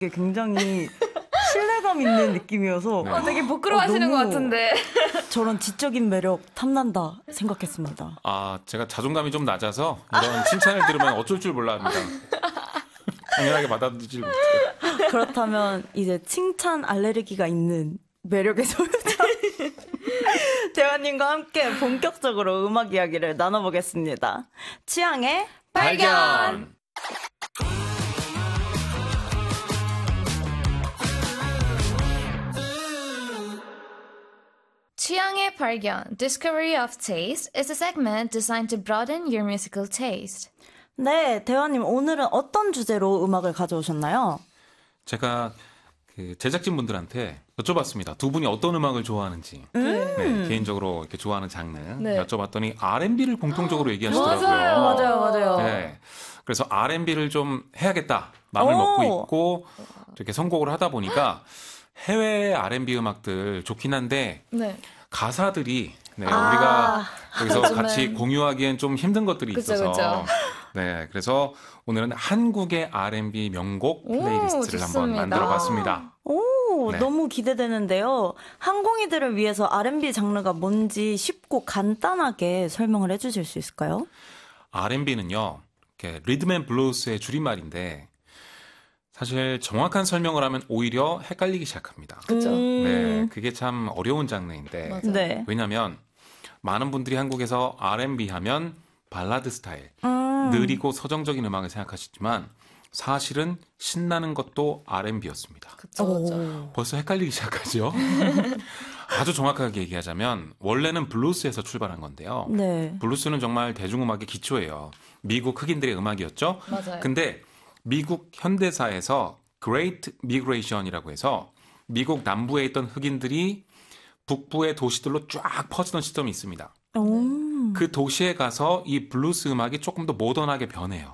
굉장히 신뢰감 있는 느낌이어서 네. 되게 부끄러워하시는 것 같은데. 저런 지적인 매력 탐난다 생각했습니다. 제가 자존감이 좀 낮아서 이런 칭찬을 들으면 어쩔 줄 몰라 합니다. 당연하게 받아들이지 못해요. 그렇다면 이제 칭찬 알레르기가 있는 매력의 소유자 대화님과 함께 본격적으로 음악 이야기를 나눠보겠습니다. 취향의 발견! 취향의 발견, Discovery of Taste, is a segment designed to broaden your musical taste. 네, 대화님 오늘은 어떤 주제로 음악을 가져오셨나요? 제가 그 제작진분들한테 여쭤봤습니다. 두 분이 어떤 음악을 좋아하는지. 네, 개인적으로 이렇게 좋아하는 장르 여쭤봤더니 R&B를 공통적으로 얘기하시더라고요. 맞아요. 네, 그래서 R&B를 좀 해야겠다 마음을 먹고 있고 이렇게 선곡을 하다 보니까 해외 R&B 음악들 좋긴 한데 가사들이 우리가 여기서 같이 공유하기엔 좀 힘든 것들이 있어서 그쵸. 네, 그래서 오늘은 한국의 R&B 명곡 플레이리스트를 한번 만들어봤습니다. 오, 너무 기대되는데요. 항공이들을 위해서 R&B 장르가 뭔지 쉽고 간단하게 설명을 해주실 수 있을까요? R&B는요, 이렇게 리듬 앤 블루스의 줄임말인데 사실 정확한 설명을 하면 오히려 헷갈리기 시작합니다. 그렇죠. 네, 그게 참 어려운 장르인데 네. 왜냐하면 많은 분들이 한국에서 R&B 하면 발라드 스타일, 느리고 서정적인 음악을 생각하시지만 사실은 신나는 것도 R&B였습니다. 그렇죠. 벌써 헷갈리기 시작하죠. 아주 정확하게 얘기하자면 원래는 블루스에서 출발한 건데요. 네. 블루스는 정말 대중음악의 기초예요. 미국 흑인들의 음악이었죠. 맞아요. 근데 미국 현대사에서 Great Migration이라고 해서 미국 남부에 있던 흑인들이 북부의 도시들로 쫙 퍼지던 시점이 있습니다. 그 도시에 가서 이 블루스 음악이 조금 더 모던하게 변해요.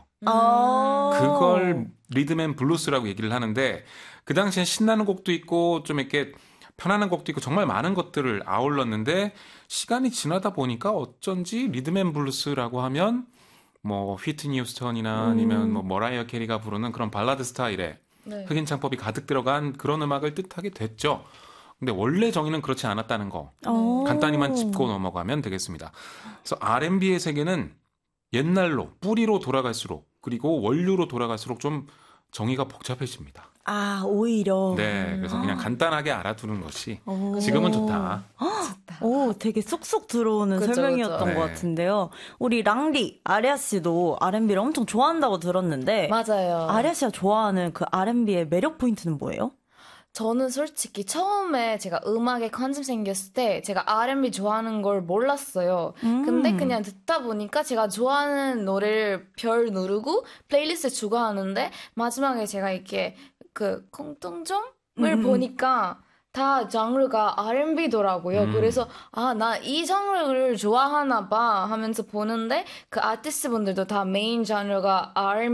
그걸 리듬 앤 블루스라고 얘기를 하는데 그 당시엔 신나는 곡도 있고 좀 이렇게 편안한 곡도 있고 정말 많은 것들을 아울렀는데 시간이 지나다 보니까 어쩐지 리듬 앤 블루스라고 하면 뭐 휘트니 휴스턴이나 아니면 뭐 머라이어 캐리가 부르는 그런 발라드 스타일의 흑인 창법이 가득 들어간 그런 음악을 뜻하게 됐죠. 근데 원래 정의는 그렇지 않았다는 거 간단히만 짚고 넘어가면 되겠습니다. 그래서 R&B의 세계는 옛날로 뿌리로 돌아갈수록 그리고 원류로 돌아갈수록 좀 정의가 복잡해집니다. 오히려. 네, 그래서 그냥 간단하게 알아두는 것이 지금은 좋다. 오, 되게 쏙쏙 들어오는 그쵸, 설명이었던 그쵸. 것 같은데요. 우리 랑리, 아리아 씨도 R&B를 엄청 좋아한다고 들었는데 맞아요. 아리아 씨가 좋아하는 그 R&B의 매력 포인트는 뭐예요? 저는 솔직히 처음에 제가 음악에 관심 생겼을 때 제가 R&B 좋아하는 걸 몰랐어요. 근데 그냥 듣다 보니까 제가 좋아하는 노래를 별 누르고 플레이리스트에 추가하는데 마지막에 제가 이렇게 그 공통점을 보니까 다 장르가 R&B더라고요. 그래서 나 이 장르를 좋아하나 봐 하면서 보는데 그 아티스트 분들도 다 메인 장르가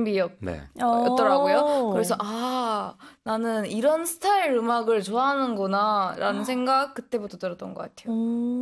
R&B였더라고요. 그래서 나는 이런 스타일 음악을 좋아하는구나 라는 생각 그때부터 들었던 것 같아요.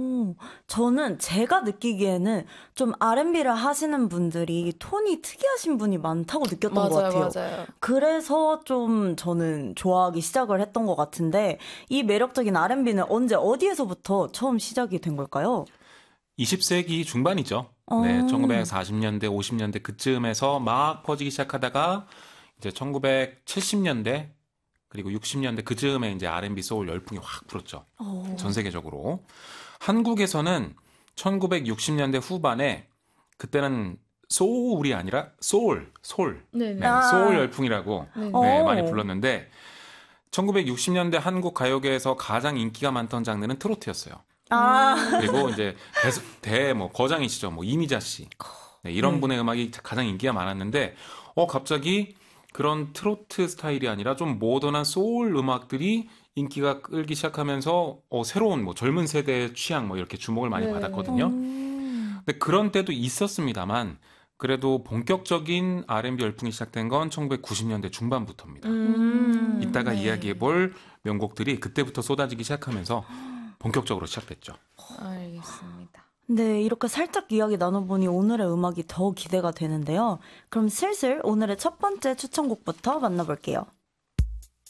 저는 제가 느끼기에는 좀 R&B를 하시는 분들이 톤이 특이하신 분이 많다고 느꼈던 것 같아요. 맞아요. 그래서 좀 저는 좋아하기 시작을 했던 것 같은데 이 매력적인 R&B는 언제 어디에서부터 처음 시작이 된 걸까요? 20세기 중반이죠. 네, 1940년대, 50년대 그쯤에서 막 퍼지기 시작하다가 이제 1970년대 그리고 60년대 그즈음에 이제 R&B 소울 열풍이 확 불었죠. 전 세계적으로. 한국에서는 1960년대 후반에 그때는 소울이 아니라 소울. 네, 소울 열풍이라고 네, 많이 불렀는데 1960년대 한국 가요계에서 가장 인기가 많던 장르는 트로트였어요. 그리고 이제 뭐 거장이시죠. 뭐 이미자 씨. 네, 이런 분의 음악이 가장 인기가 많았는데 갑자기 그런 트로트 스타일이 아니라 좀 모던한 소울 음악들이 인기가 끌기 시작하면서 새로운 뭐 젊은 세대의 취향 뭐 이렇게 주목을 많이 받았거든요. 근데 그런 때도 있었습니다만 그래도 본격적인 R&B 열풍이 시작된 건 1990년대 중반부터입니다. 이따가 이야기해볼 명곡들이 그때부터 쏟아지기 시작하면서 본격적으로 시작됐죠. 알겠습니다. 네, 이렇게 살짝 이야기 나눠보니 오늘의 음악이 더 기대가 되는데요. 그럼 슬슬 오늘의 첫 번째 추천곡부터 만나볼게요.